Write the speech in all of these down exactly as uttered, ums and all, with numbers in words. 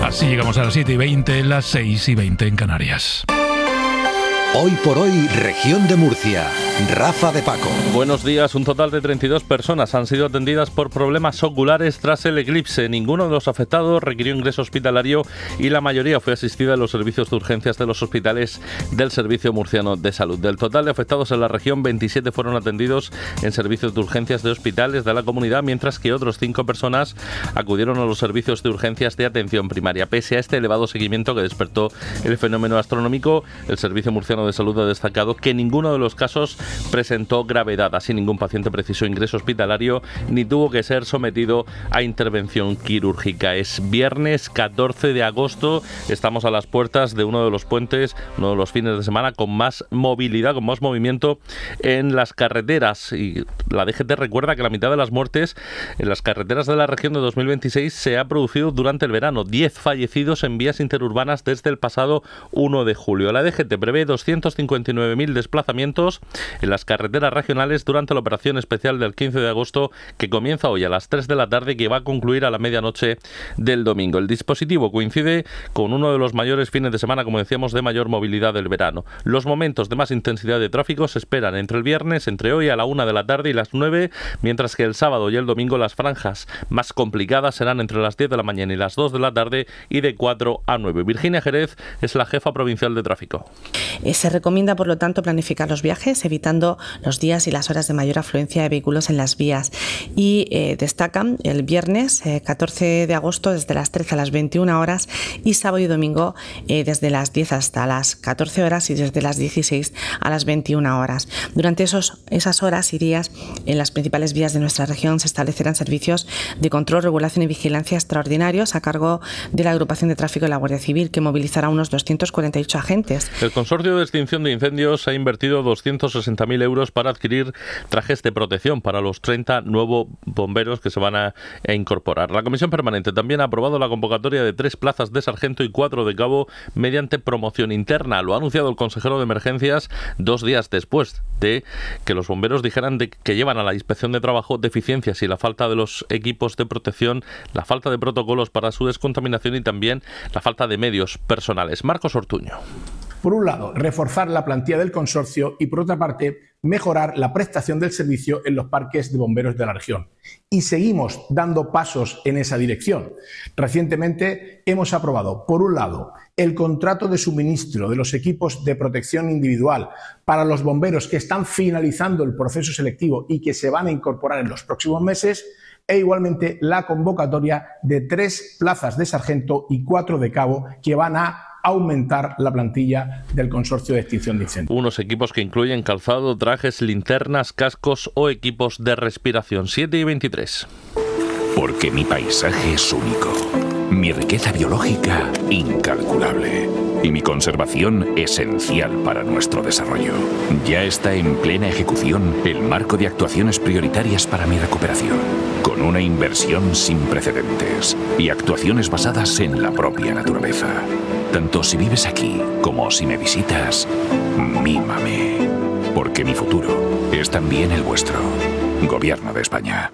Así llegamos a las siete y veinte, las seis y veinte en Canarias. Hoy por hoy, región de Murcia. Rafa de Paco. Buenos días. Un total de treinta y dos personas han sido atendidas por problemas oculares tras el eclipse. Ninguno de los afectados requirió ingreso hospitalario y la mayoría fue asistida en los servicios de urgencias de los hospitales del Servicio Murciano de Salud. Del total de afectados en la región, veintisiete fueron atendidos en servicios de urgencias de hospitales de la comunidad, mientras que otros cinco personas acudieron a los servicios de urgencias de atención primaria. Pese a este elevado seguimiento que despertó el fenómeno astronómico, el Servicio Murciano de Salud ha destacado que ninguno de los casos presentó gravedad. Así, ningún paciente precisó ingreso hospitalario ni tuvo que ser sometido a intervención quirúrgica. Es viernes catorce de agosto, estamos a las puertas de uno de los puentes, uno de los fines de semana con más movilidad, con más movimiento en las carreteras. Y la D G T recuerda que la mitad de las muertes en las carreteras de la región de dos mil veintiséis se ha producido durante el verano. diez fallecidos en vías interurbanas desde el pasado uno de julio. La D G T prevé doscientos cincuenta y nueve mil desplazamientos en las carreteras regionales durante la operación especial del quince de agosto, que comienza hoy a las tres de la tarde y que va a concluir a la medianoche del domingo. El dispositivo coincide con uno de los mayores fines de semana, como decíamos, de mayor movilidad del verano. Los momentos de más intensidad de tráfico se esperan entre el viernes, entre hoy a la una de la tarde y las nueve, mientras que el sábado y el domingo las franjas más complicadas serán entre las diez de la mañana y las dos de la tarde y de cuatro a nueve. Virginia Jerez es la jefa provincial de tráfico. Se recomienda, por lo tanto, planificar los viajes evitando los días y las horas de mayor afluencia de vehículos en las vías. Y eh, destacan el viernes eh, catorce de agosto desde las trece a las veintiuna horas y sábado y domingo eh, desde las diez hasta las catorce horas y desde las dieciséis a las veintiuna horas. Durante esos, esas horas y días en las principales vías de nuestra región se establecerán servicios de control, regulación y vigilancia extraordinarios a cargo de la Agrupación de Tráfico de la Guardia Civil, que movilizará unos doscientos cuarenta y ocho agentes. El Consorcio de Extinción de Incendios ha invertido doscientos sesenta mil euros para adquirir trajes de protección para los treinta nuevos bomberos que se van a, a incorporar. La Comisión Permanente también ha aprobado la convocatoria de tres plazas de sargento y cuatro de cabo mediante promoción interna. Lo ha anunciado el consejero de Emergencias dos días después de que los bomberos dijeran de que llevan a la inspección de trabajo deficiencias y la falta de los equipos de protección, la falta de protocolos para su descontaminación y también la falta de medios personales. Marcos Ortuño. Por un lado, reforzar la plantilla del consorcio y, por otra parte, mejorar la prestación del servicio en los parques de bomberos de la región. Y seguimos dando pasos en esa dirección. Recientemente hemos aprobado, por un lado, el contrato de suministro de los equipos de protección individual para los bomberos que están finalizando el proceso selectivo y que se van a incorporar en los próximos meses, e igualmente la convocatoria de tres plazas de sargento y cuatro de cabo que van a aumentar la plantilla del Consorcio de Extinción de Incendios. Unos equipos que incluyen calzado, trajes, linternas, cascos o equipos de respiración. siete y veintitrés. Porque mi paisaje es único, mi riqueza biológica incalculable y mi conservación esencial para nuestro desarrollo. Ya está en plena ejecución el marco de actuaciones prioritarias para mi recuperación, con una inversión sin precedentes y actuaciones basadas en la propia naturaleza. Tanto si vives aquí como si me visitas, mímame, porque mi futuro es también el vuestro. Gobierno de España.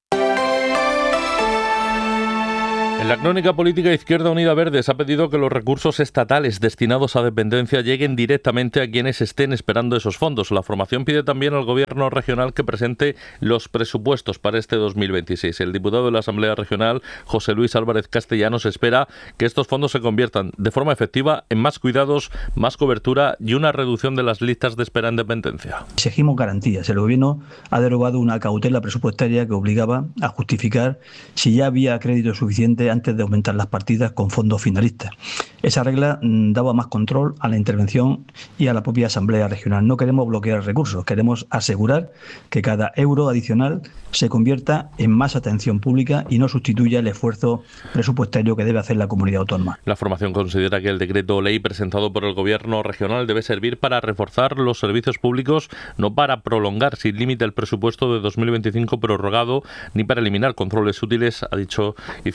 En la crónica política, Izquierda Unida Verdes ha pedido que los recursos estatales destinados a dependencia lleguen directamente a quienes estén esperando esos fondos. La formación pide también al Gobierno regional que presente los presupuestos para este dos mil veintiséis. El diputado de la Asamblea Regional, José Luis Álvarez Castellanos, espera que estos fondos se conviertan de forma efectiva en más cuidados, más cobertura y una reducción de las listas de espera en dependencia. Exigimos garantías. El Gobierno ha derogado una cautela presupuestaria que obligaba a justificar si ya había crédito suficiente antes de aumentar las partidas con fondos finalistas. Esa regla mmm, daba más control a la intervención y a la propia Asamblea Regional. No queremos bloquear recursos, queremos asegurar que cada euro adicional se convierta en más atención pública y no sustituya el esfuerzo presupuestario que debe hacer la comunidad autónoma. La formación considera que el decreto ley presentado por el Gobierno regional debe servir para reforzar los servicios públicos, no para prolongar sin límite el presupuesto de dos mil veinticinco prorrogado, ni para eliminar controles útiles, ha dicho Izquierda Unida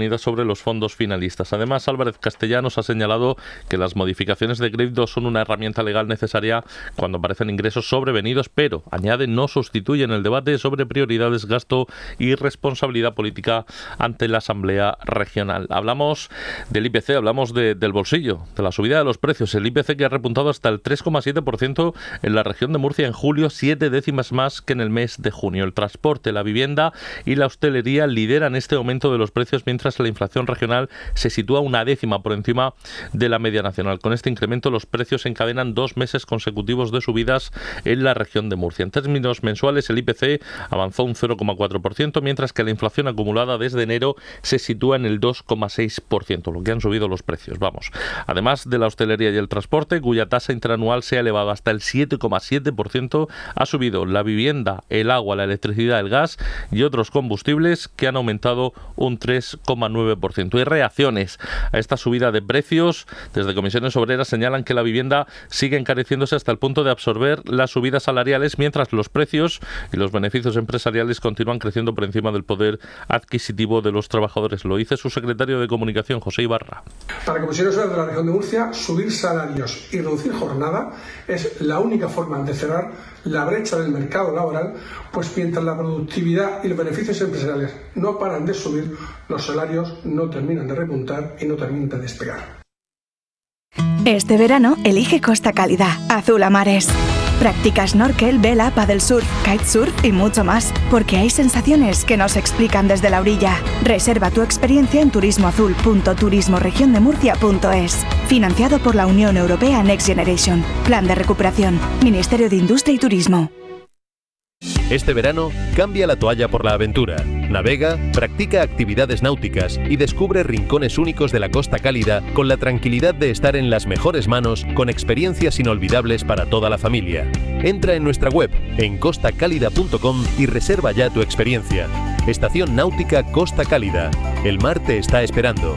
obtenidas sobre los fondos finalistas. Además, Álvarez Castellanos ha señalado que las modificaciones de crédito son una herramienta legal necesaria cuando aparecen ingresos sobrevenidos, pero, añade, no sustituyen el debate sobre prioridades, gasto y responsabilidad política ante la Asamblea Regional. Hablamos del I P C, hablamos de, del bolsillo, de la subida de los precios. El I P C que ha repuntado hasta el tres coma siete por ciento en la región de Murcia en julio, siete décimas más que en el mes de junio. El transporte, la vivienda y la hostelería lideran este aumento de los precios, mientras la inflación regional se sitúa una décima por encima de la media nacional. Con este incremento, los precios encadenan dos meses consecutivos de subidas en la región de Murcia. En términos mensuales, el I P C avanzó un cero coma cuatro por ciento, mientras que la inflación acumulada desde enero se sitúa en el dos coma seis por ciento, lo que han subido los precios. Vamos. Además de la hostelería y el transporte, cuya tasa interanual se ha elevado hasta el siete coma siete por ciento, ha subido la vivienda, el agua, la electricidad, el gas y otros combustibles, que han aumentado un tres coma nueve por ciento. Hay reacciones a esta subida de precios. Desde Comisiones Obreras señalan que la vivienda sigue encareciéndose hasta el punto de absorber las subidas salariales, mientras los precios y los beneficios empresariales continúan creciendo por encima del poder adquisitivo de los trabajadores. Lo dice su secretario de Comunicación, José Ibarra. Para Comisiones Obreras de la región de Murcia, subir salarios y reducir jornada es la única forma de cerrar la brecha del mercado laboral, pues mientras la productividad y los beneficios empresariales no paran de subir, los salarios no terminan de repuntar y no terminan de despegar. Este verano elige Costa Cálida, azul a mares. Practica snorkel, vela, paddle surf, kitesurf y mucho más, porque hay sensaciones que no se explican desde la orilla. Reserva tu experiencia en turismoazul punto turismoregiondemurcia punto es. Financiado por la Unión Europea Next Generation. Plan de recuperación. Ministerio de Industria y Turismo. Este verano, cambia la toalla por la aventura. Navega, practica actividades náuticas y descubre rincones únicos de la Costa Cálida con la tranquilidad de estar en las mejores manos, con experiencias inolvidables para toda la familia. Entra en nuestra web, en costa cálida punto com, y reserva ya tu experiencia. Estación Náutica Costa Cálida. El mar te está esperando.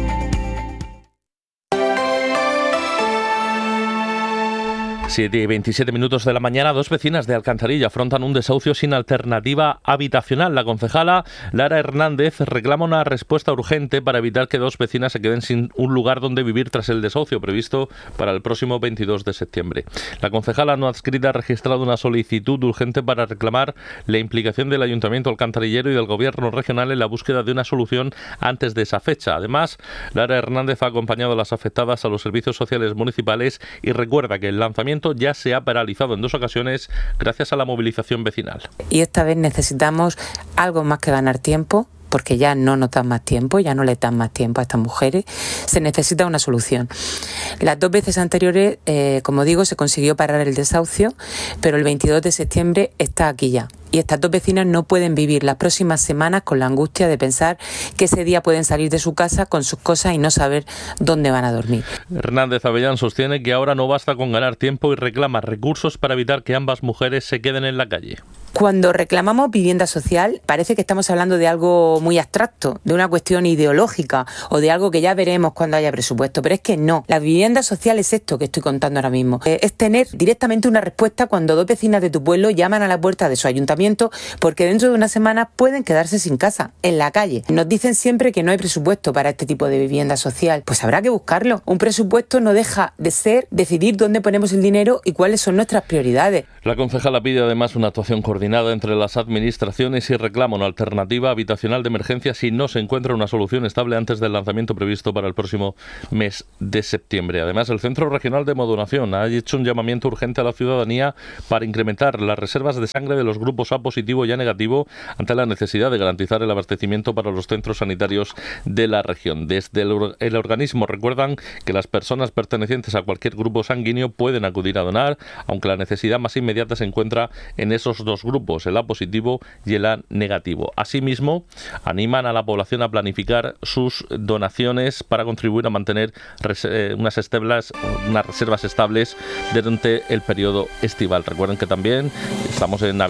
siete y veintisiete minutos de la mañana, dos vecinas de Alcantarilla afrontan un desahucio sin alternativa habitacional. La concejala Lara Hernández reclama una respuesta urgente para evitar que dos vecinas se queden sin un lugar donde vivir tras el desahucio previsto para el próximo veintidós de septiembre. La concejala no adscrita ha registrado una solicitud urgente para reclamar la implicación del Ayuntamiento alcantarillero y del Gobierno regional en la búsqueda de una solución antes de esa fecha. Además, Lara Hernández ha acompañado a las afectadas a los servicios sociales municipales y recuerda que el lanzamiento ya se ha paralizado en dos ocasiones gracias a la movilización vecinal. Y esta vez necesitamos algo más que ganar tiempo, porque ya no nos dan más tiempo, ya no le dan más tiempo a estas mujeres. Se necesita una solución. Las dos veces anteriores, eh, como digo, se consiguió parar el desahucio, pero el veintidós de septiembre está aquí ya. Y estas dos vecinas no pueden vivir las próximas semanas con la angustia de pensar que ese día pueden salir de su casa con sus cosas y no saber dónde van a dormir. Hernández Avellán sostiene que ahora no basta con ganar tiempo y reclama recursos para evitar que ambas mujeres se queden en la calle. Cuando reclamamos vivienda social, parece que estamos hablando de algo muy abstracto, de una cuestión ideológica o de algo que ya veremos cuando haya presupuesto, pero es que no. La vivienda social es esto que estoy contando ahora mismo. Es tener directamente una respuesta cuando dos vecinas de tu pueblo llaman a la puerta de su ayuntamiento porque dentro de una semana pueden quedarse sin casa, en la calle. Nos dicen siempre que no hay presupuesto para este tipo de vivienda social. Pues habrá que buscarlo. Un presupuesto no deja de ser decidir dónde ponemos el dinero y cuáles son nuestras prioridades. La concejala pide además una actuación coordinada entre las administraciones y reclama una alternativa habitacional de emergencia si no se encuentra una solución estable antes del lanzamiento previsto para el próximo mes de septiembre. Además, el Centro Regional de Modonación ha hecho un llamamiento urgente a la ciudadanía para incrementar las reservas de sangre de los grupos A positivo y A negativo ante la necesidad de garantizar el abastecimiento para los centros sanitarios de la región. Desde el, el organismo recuerdan que las personas pertenecientes a cualquier grupo sanguíneo pueden acudir a donar, aunque la necesidad más inmediata se encuentra en esos dos grupos, el A positivo y el A negativo. Asimismo, animan a la población a planificar sus donaciones para contribuir a mantener res- eh, unas, estables, unas reservas estables durante el periodo estival. Recuerden que también estamos en aviso amarillo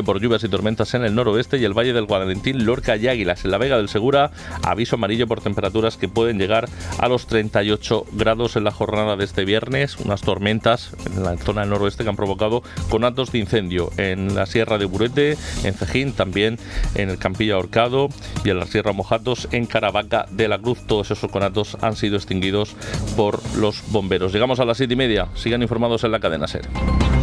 por lluvias y tormentas en el noroeste y el Valle del Guadalentín, Lorca y Águilas. En la Vega del Segura, aviso amarillo por temperaturas que pueden llegar a los treinta y ocho grados en la jornada de este viernes. Unas tormentas en la zona del noroeste que han provocado conatos de incendio en la Sierra de Burete, en Cejín, también en el Campillo Ahorcado y en la Sierra Mojatos, en Caravaca de la Cruz. Todos esos conatos han sido extinguidos por los bomberos. Llegamos a las siete y media. Sigan informados en la cadena SER.